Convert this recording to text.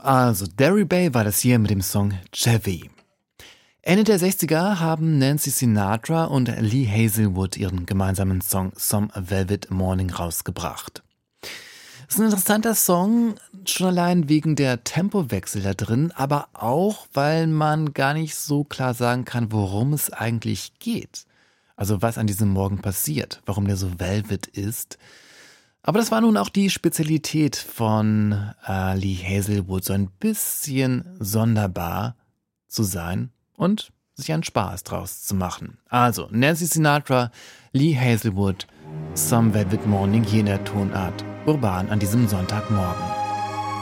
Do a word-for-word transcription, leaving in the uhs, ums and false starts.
Also, Derry Bay war das hier mit dem Song Chevy. Ende der sechziger haben Nancy Sinatra und Lee Hazelwood ihren gemeinsamen Song Some Velvet Morning rausgebracht. Das ist ein interessanter Song, schon allein wegen der Tempowechsel da drin, aber auch, weil man gar nicht so klar sagen kann, worum es eigentlich geht. Also was an diesem Morgen passiert, warum der so velvet ist. Aber das war nun auch die Spezialität von äh, Lee Hazelwood, so ein bisschen sonderbar zu sein und sich einen Spaß draus zu machen. Also Nancy Sinatra, Lee Hazelwood, Some Velvet Morning hier in der Tonart Urban an diesem Sonntagmorgen.